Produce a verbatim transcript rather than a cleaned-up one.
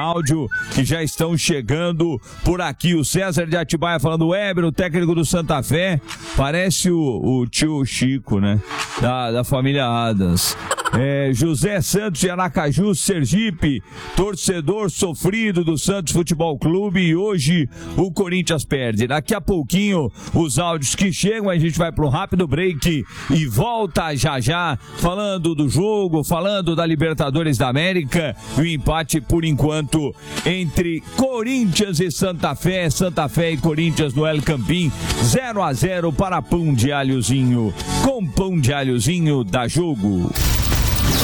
áudio que já estão chegando por aqui. O César de Atibaia falando, Weber, o técnico do Santa Fé, parece o, o tio Chico, né? Da, da família Adams. É, José Santos de Aracaju, Sergipe, torcedor sofrido do Santos Futebol Clube, e hoje o Corinthians perde. Daqui a pouquinho os áudios que chegam, a gente vai para um rápido break e volta já já falando do jogo, falando da Libertadores da América e o empate por enquanto entre Corinthians e Santa Fé, Santa Fé e Corinthians no El Campín, zero a zero para Pão de Alhozinho, com Pão de Alhozinho dá jogo.